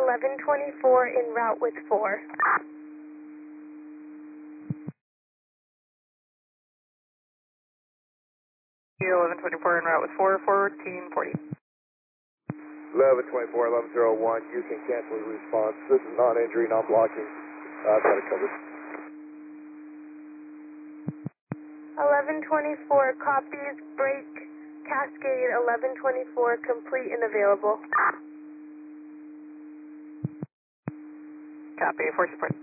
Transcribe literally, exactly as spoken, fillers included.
eleven twenty-four en route with four. eleven twenty-four en route with four, fourteen forty. eleven twenty-four, eleven oh one, you can cancel the response. This is non-injury, non-blocking. Uh, I've got it covered. eleven twenty-four copies, break, Cascade, eleven twenty-four, complete and available. Copy, four support.